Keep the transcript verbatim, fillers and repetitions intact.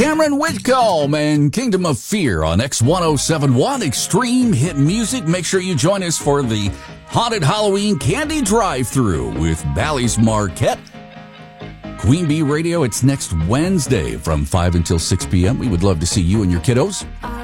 Cameron Whitcomb and Kingdom of Fear on X ten seventy-one Extreme Hit Music. Make sure you join us for the Haunted Halloween Candy Drive-Thru with Bally's Marquette. Queen Bee Radio, it's next Wednesday from five until six p.m. We would love to see you and your kiddos.